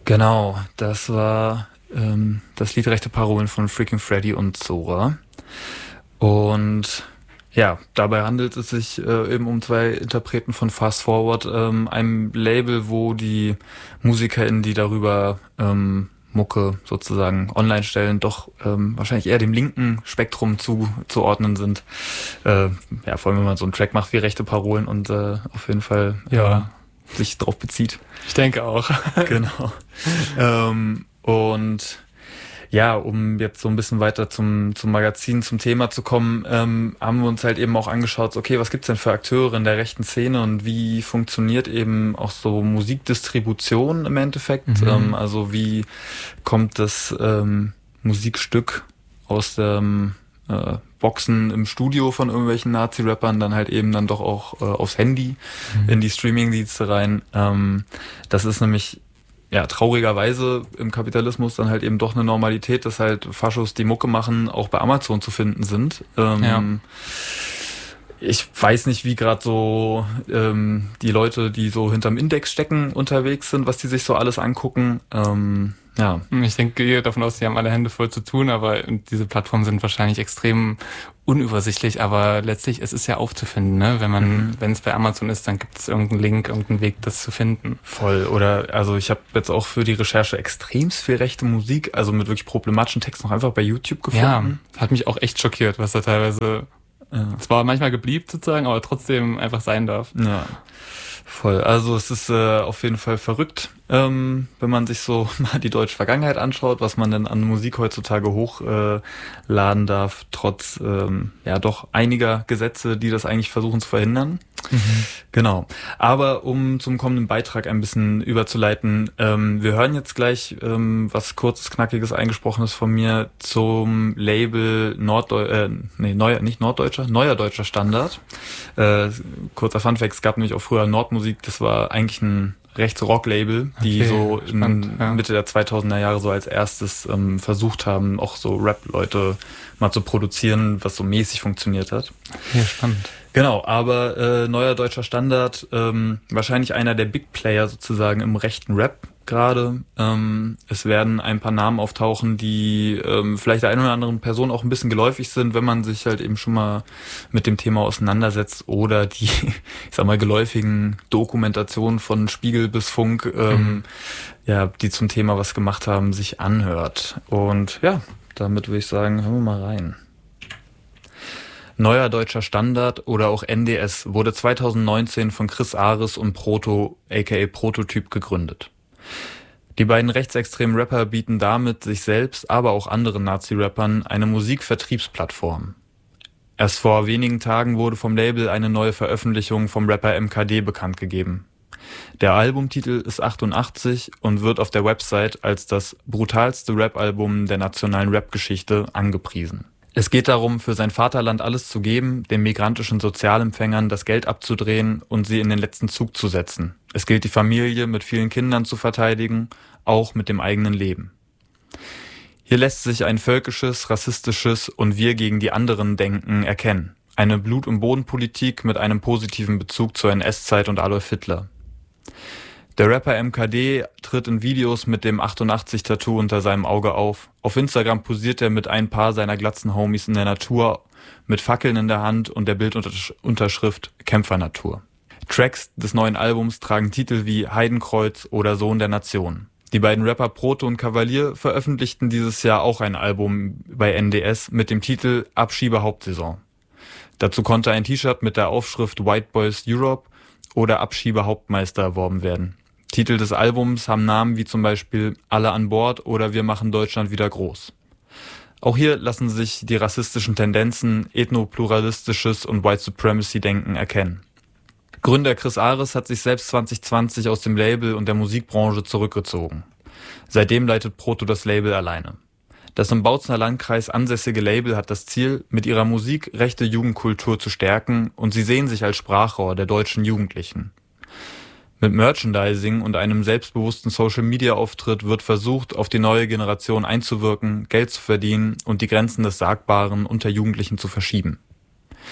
Genau, das war das Lied Rechte Parolen von Freaking Freddy und Zora. Und ja, dabei handelt es sich eben um zwei Interpreten von Fast Forward, einem Label, wo die MusikerInnen, die darüber Mucke sozusagen online stellen, doch wahrscheinlich eher dem linken Spektrum zuzuordnen sind. Ja, vor allem wenn man so einen Track macht wie Rechte Parolen und auf jeden Fall sich drauf bezieht. Ich denke auch. Genau. Und ja, um jetzt so ein bisschen weiter zum Magazin, zum Thema zu kommen, haben wir uns halt eben auch angeschaut, okay, was gibt's denn für Akteure in der rechten Szene und wie funktioniert eben auch so Musikdistribution im Endeffekt? Also wie kommt das Musikstück aus dem Boxen im Studio von irgendwelchen Nazi-Rappern dann halt eben dann doch auch aufs Handy in die Streaming-Dienste rein. Das ist nämlich ja traurigerweise im Kapitalismus dann halt eben doch eine Normalität, dass halt Faschos, die Mucke machen, auch bei Amazon zu finden sind. Ich weiß nicht, wie gerade so die Leute, die so hinterm Index stecken, unterwegs sind, was die sich so alles angucken. Ja. Ich gehe davon aus, die haben alle Hände voll zu tun, aber diese Plattformen sind wahrscheinlich extrem unübersichtlich, aber letztlich, es ist ja aufzufinden, ne? Wenn es bei Amazon ist, dann gibt es irgendeinen Link, irgendeinen Weg, das zu finden. Voll, oder, also ich habe jetzt auch für die Recherche extremst viel rechte Musik, also mit wirklich problematischen Texten noch einfach bei YouTube gefunden. Ja, hat mich auch echt schockiert, was da teilweise zwar manchmal gebliebt sozusagen, aber trotzdem einfach sein darf. Ja, voll. Also es ist auf jeden Fall verrückt, wenn man sich so mal die deutsche Vergangenheit anschaut, was man denn an Musik heutzutage hochladen darf, trotz ja doch einiger Gesetze, die das eigentlich versuchen zu verhindern. Genau. Aber um zum kommenden Beitrag ein bisschen überzuleiten, wir hören jetzt gleich was kurzes, knackiges, eingesprochenes von mir zum Label Neuer Deutscher Standard. Kurzer Funfact, es gab nämlich auch früher Nordmusik, das war eigentlich ein Rechts-Rock-Label, die Mitte der 2000er Jahre so als erstes versucht haben, auch so Rap-Leute mal zu produzieren, was so mäßig funktioniert hat. Ja, spannend. Genau, aber Neuer Deutscher Standard, wahrscheinlich einer der Big Player sozusagen im rechten Rap gerade. Es werden ein paar Namen auftauchen, die vielleicht der einen oder anderen Person auch ein bisschen geläufig sind, wenn man sich halt eben schon mal mit dem Thema auseinandersetzt oder die, ich sag mal, geläufigen Dokumentationen von Spiegel bis Funk, ja, die zum Thema was gemacht haben, sich anhört. Und ja, damit würde ich sagen, hören wir mal rein. Neuer Deutscher Standard oder auch NDS wurde 2019 von Chris Ares und Proto aka Prototyp gegründet. Die beiden rechtsextremen Rapper bieten damit sich selbst, aber auch anderen Nazi-Rappern eine Musikvertriebsplattform. Erst vor wenigen Tagen wurde vom Label eine neue Veröffentlichung vom Rapper MKD bekannt gegeben. Der Albumtitel ist 88 und wird auf der Website als das brutalste Rap-Album der nationalen Rap-Geschichte angepriesen. Es geht darum, für sein Vaterland alles zu geben, den migrantischen Sozialempfängern das Geld abzudrehen und sie in den letzten Zug zu setzen. Es gilt, die Familie mit vielen Kindern zu verteidigen, auch mit dem eigenen Leben. Hier lässt sich ein völkisches, rassistisches und wir gegen die anderen Denken erkennen. Eine Blut- und Bodenpolitik mit einem positiven Bezug zur NS-Zeit und Adolf Hitler. Der Rapper MKD tritt in Videos mit dem 88-Tattoo unter seinem Auge auf. Auf Instagram posiert er mit ein paar seiner glatzen Homies in der Natur, mit Fackeln in der Hand und der Bildunterschrift Kämpfernatur. Tracks des neuen Albums tragen Titel wie Heidenkreuz oder Sohn der Nation. Die beiden Rapper Proto und Kavalier veröffentlichten dieses Jahr auch ein Album bei NDS mit dem Titel Abschiebe Hauptsaison. Dazu konnte ein T-Shirt mit der Aufschrift White Boys Europe oder Abschiebe Hauptmeister erworben werden. Titel des Albums haben Namen wie zum Beispiel Alle an Bord oder Wir machen Deutschland wieder groß. Auch hier lassen sich die rassistischen Tendenzen, ethnopluralistisches und White Supremacy-Denken erkennen. Gründer Chris Ares hat sich selbst 2020 aus dem Label und der Musikbranche zurückgezogen. Seitdem leitet Proto das Label alleine. Das im Bautzener Landkreis ansässige Label hat das Ziel, mit ihrer Musik rechte Jugendkultur zu stärken und sie sehen sich als Sprachrohr der deutschen Jugendlichen. Mit Merchandising und einem selbstbewussten Social-Media-Auftritt wird versucht, auf die neue Generation einzuwirken, Geld zu verdienen und die Grenzen des Sagbaren unter Jugendlichen zu verschieben.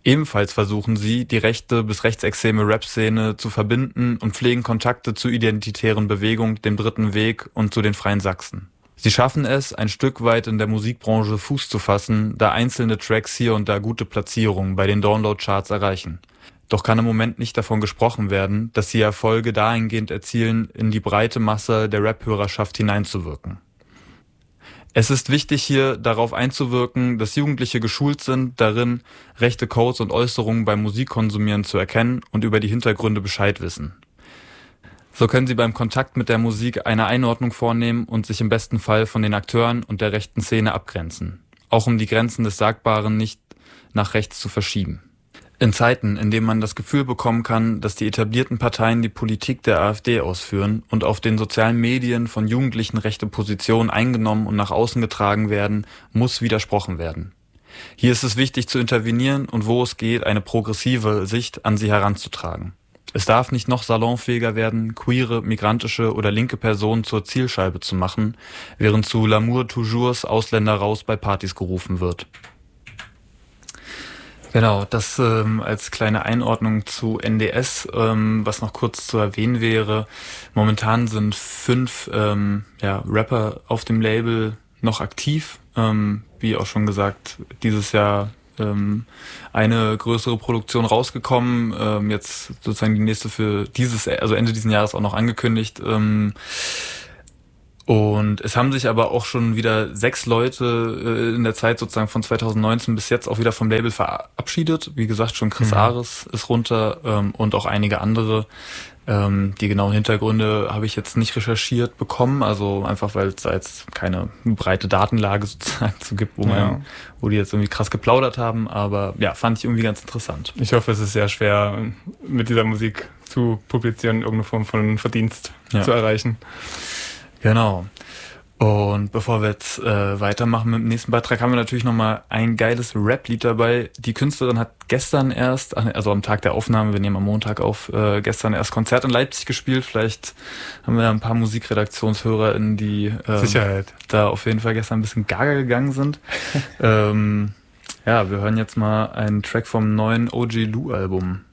Ebenfalls versuchen sie, die rechte bis rechtsextreme Rap-Szene zu verbinden und pflegen Kontakte zur identitären Bewegung, dem Dritten Weg und zu den Freien Sachsen. Sie schaffen es, ein Stück weit in der Musikbranche Fuß zu fassen, da einzelne Tracks hier und da gute Platzierungen bei den Download-Charts erreichen. Doch kann im Moment nicht davon gesprochen werden, dass sie Erfolge dahingehend erzielen, in die breite Masse der Rap-Hörerschaft hineinzuwirken. Es ist wichtig, hier darauf einzuwirken, dass Jugendliche geschult sind, darin rechte Codes und Äußerungen beim Musikkonsumieren zu erkennen und über die Hintergründe Bescheid wissen. So können sie beim Kontakt mit der Musik eine Einordnung vornehmen und sich im besten Fall von den Akteuren und der rechten Szene abgrenzen, auch um die Grenzen des Sagbaren nicht nach rechts zu verschieben. In Zeiten, in denen man das Gefühl bekommen kann, dass die etablierten Parteien die Politik der AfD ausführen und auf den sozialen Medien von Jugendlichen rechte Positionen eingenommen und nach außen getragen werden, muss widersprochen werden. Hier ist es wichtig zu intervenieren und wo es geht, eine progressive Sicht an sie heranzutragen. Es darf nicht noch salonfähiger werden, queere, migrantische oder linke Personen zur Zielscheibe zu machen, während zu L'amour toujours Ausländer raus bei Partys gerufen wird. Genau, das als kleine Einordnung zu NDS, was noch kurz zu erwähnen wäre. Momentan sind 5 Rapper auf dem Label noch aktiv. Wie auch schon gesagt, dieses Jahr eine größere Produktion rausgekommen, jetzt sozusagen die nächste für Ende dieses Jahres auch noch angekündigt. Und es haben sich aber auch schon wieder 6 Leute in der Zeit sozusagen von 2019 bis jetzt auch wieder vom Label verabschiedet. Wie gesagt, schon Chris Ares ist runter und auch einige andere. Die genauen Hintergründe habe ich jetzt nicht recherchiert bekommen, also einfach, weil es da jetzt keine breite Datenlage sozusagen zu gibt, wo die jetzt irgendwie krass geplaudert haben. Aber ja, fand ich irgendwie ganz interessant. Ich hoffe, es ist sehr schwer, mit dieser Musik zu publizieren, irgendeine Form von Verdienst zu erreichen. Genau. Und bevor wir jetzt weitermachen mit dem nächsten Beitrag, haben wir natürlich nochmal ein geiles Rap-Lied dabei. Die Künstlerin hat gestern erst, also am Tag der Aufnahme, wir nehmen am Montag auf, gestern erst Konzert in Leipzig gespielt. Vielleicht haben wir ein paar MusikredaktionshörerInnen, die Sicherheit da auf jeden Fall gestern ein bisschen gaga gegangen sind. Wir hören jetzt mal einen Track vom neuen OG Lou Album.